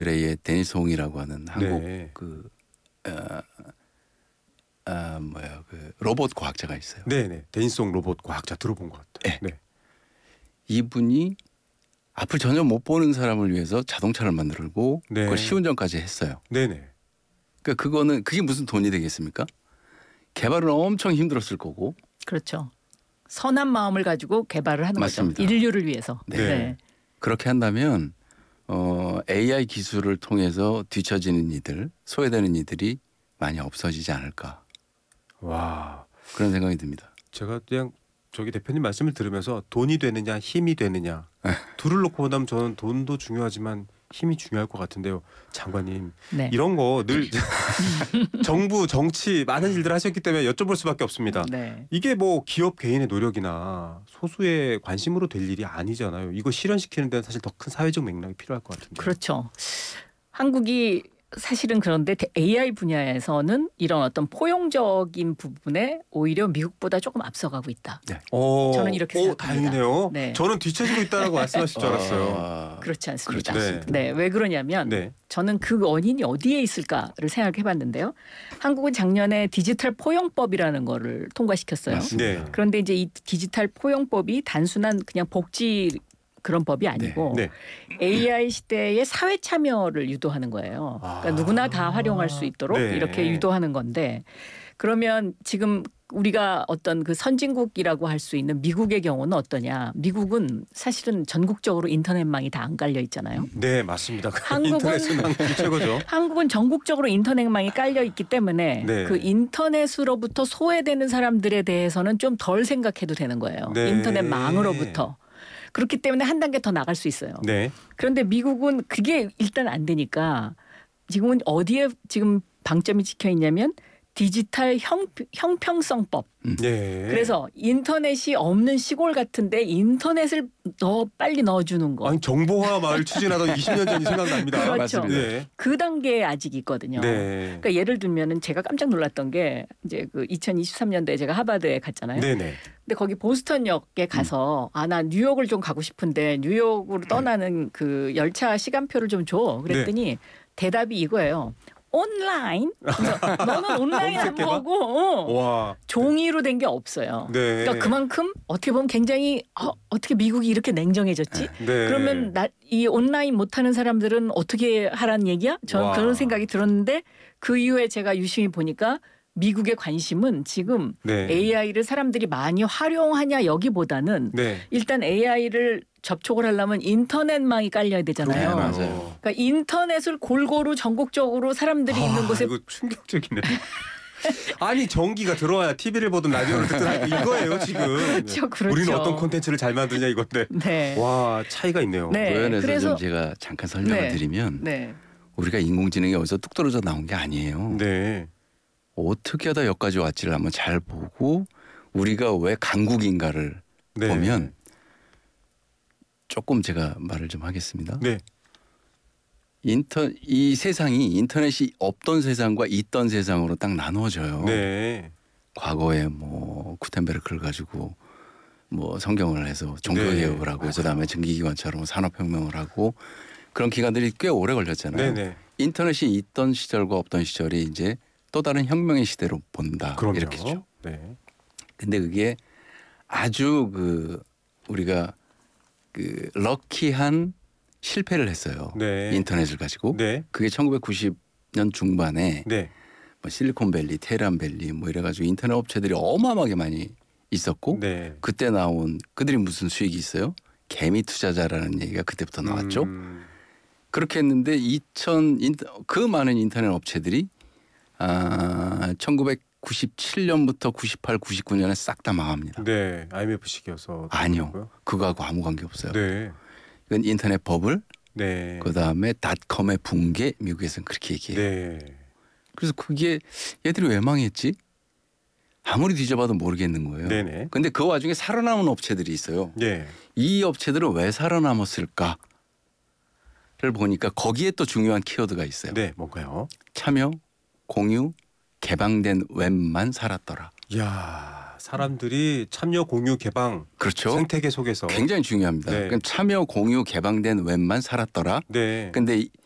의 데니스 홍이라고 하는 한국 네. 그 로봇 과학자가 있어요. 네네. 데니송 로봇 과학자 들어본 것 같아요. 네. 이분이 앞을 전혀 못 보는 사람을 위해서 자동차를 만들고 네. 그걸 시운전까지 했어요. 네네. 그러니까 그게 무슨 돈이 되겠습니까? 개발은 엄청 힘들었을 거고. 그렇죠. 선한 마음을 가지고 개발을 하는 맞습니다. 거죠. 인류를 위해서. 네. 그렇게 한다면 AI 기술을 통해서 뒤처지는 이들, 소외되는 이들이 많이 없어지지 않을까 와. 그런 생각이 듭니다. 제가 그냥 저기 대표님 말씀을 들으면서 돈이 되느냐 힘이 되느냐 둘을 놓고 보다면 저는 돈도 중요하지만 힘이 중요할 것 같은데요. 장관님 네. 이런 거 늘 정부 정치 많은 일들 하셨기 때문에 여쭤볼 수밖에 없습니다. 네. 이게 뭐 기업 개인의 노력이나 소수의 관심으로 될 일이 아니잖아요. 이거 실현시키는 데는 사실 더 큰 사회적 맥락이 필요할 것 같은데. 그렇죠. 한국이 사실은 그런데 AI 분야에서는 이런 어떤 포용적인 부분에 오히려 미국보다 조금 앞서가고 있다. 저는 이렇게 생각합니다. 다행이네요. 네. 저는 뒤처지고 있다고 말씀하실 줄 알았어요. 그렇지 않습니다. 그렇지 않습니다. 네, 왜 그러냐면 네. 저는 그 원인이 어디에 있을까를 생각해봤는데요. 한국은 작년에 디지털 포용법이라는 거를 통과시켰어요. 맞습니다. 네. 그런데 이제 이 디지털 포용법이 단순한 그냥 복지 그런 법이 아니고 네. AI 시대의 사회 참여를 유도하는 거예요. 그러니까 누구나 다 활용할 수 있도록 네. 이렇게 유도하는 건데 그러면 지금 우리가 어떤 그 선진국이라고 할 수 있는 미국의 경우는 어떠냐? 미국은 사실은 전국적으로 인터넷망이 다 안 깔려 있잖아요. 네, 맞습니다. 한국은- 인터넷은 최고죠. 한국은 전국적으로 인터넷망이 깔려 있기 때문에 네. 그 인터넷으로부터 소외되는 사람들에 대해서는 좀 덜 생각해도 되는 거예요. 네. 인터넷망으로부터. 그렇기 때문에 한 단계 더 나갈 수 있어요. 네. 그런데 미국은 그게 일단 안 되니까 지금은 어디에 지금 방점이 찍혀 있냐면 디지털 형평성법. 네. 그래서 인터넷이 없는 시골 같은데 인터넷을 더 빨리 넣어주는 거. 아니 정보화 마을 추진하던 20년 전이 생각납니다. 그렇죠. 맞습니다. 네. 그 단계에 아직 있거든요. 네. 그러니까 예를 들면은 제가 깜짝 놀랐던 게 이제 그 2023년도에 제가 하버드에 갔잖아요. 네네. 근데 거기 보스턴역에 가서 나 뉴욕을 좀 가고 싶은데 뉴욕으로 떠나는 그 열차 시간표를 좀 줘. 그랬더니 대답이 이거예요. 온라인? 그래서 너는 온라인 안 검색해봐? 보고 와. 종이로 된 게 없어요. 네. 그러니까 그만큼 어떻게 보면 굉장히 어떻게 미국이 이렇게 냉정해졌지? 네. 그러면 이 온라인 못하는 사람들은 어떻게 하라는 얘기야? 저는 와. 그런 생각이 들었는데 그 이후에 제가 유심히 보니까 미국의 관심은 지금 네. AI를 사람들이 많이 활용하냐 여기보다는 네. 일단 AI를 접촉을 하려면 인터넷망이 깔려야 되잖아요. 네, 맞아요. 그러니까 인터넷을 골고루 전국적으로 사람들이 있는 곳에 이거 충격적이네. 아니 전기가 들어와야 TV를 보든 라디오를 듣든 이거예요 지금. 그렇죠, 그렇죠. 우리는 어떤 콘텐츠를 잘 만드냐 이건데. 네. 와 차이가 있네요. 네. 그 면에서 그래서- 좀 제가 잠깐 설명을 네. 드리면 네. 우리가 인공지능이 어디서 뚝 떨어져 나온 게 아니에요. 네. 어떻게 하다 여기까지 왔지를 한번 잘 보고 우리가 왜 강국인가를 네. 보면 조금 제가 말을 좀 하겠습니다. 네. 이 세상이 인터넷이 없던 세상과 있던 세상으로 딱 나누어져요. 네. 과거에 뭐 구텐베르크를 가지고 뭐 성경을 해서 종교개혁을 하고 맞아요. 그다음에 증기기관처럼 산업혁명을 하고 그런 기간들이 꽤 오래 걸렸잖아요. 네네. 인터넷이 있던 시절과 없던 시절이 이제 또 다른 혁명의 시대로 본다. 그럼요. 이렇게죠. 네. 근데 그게 아주 우리가 럭키한 실패를 했어요. 네. 인터넷을 가지고. 네. 그게 1990년 중반에 네. 뭐 실리콘밸리, 테헤란밸리 뭐 이래가지고 인터넷 업체들이 어마어마하게 많이 있었고 네. 그때 나온 그들이 무슨 수익이 있어요? 개미 투자자라는 얘기가 그때부터 나왔죠. 그렇게 했는데 그 많은 인터넷 업체들이 1997년부터 98, 99년에 싹 다 망합니다. 네. IMF 시기여서. 아니요. 그거하고 아무 관계 없어요. 네. 이건 인터넷 버블, 네. 그다음에 닷컴의 붕괴, 미국에서는 그렇게 얘기해요. 네. 그래서 그게 얘들이 왜 망했지? 아무리 뒤져봐도 모르겠는 거예요. 네네. 근데 그 와중에 살아남은 업체들이 있어요. 네. 이 업체들은 왜 살아남았을까를 보니까 거기에 또 중요한 키워드가 있어요. 네. 뭔가요? 참여, 공유, 개방된 웹만 살았더라. 이야, 사람들이 참여, 공유, 개방 그렇죠. 생태계 속에서 굉장히 중요합니다. 네. 그러니까 참여, 공유, 개방된 웹만 살았더라. 네. 근데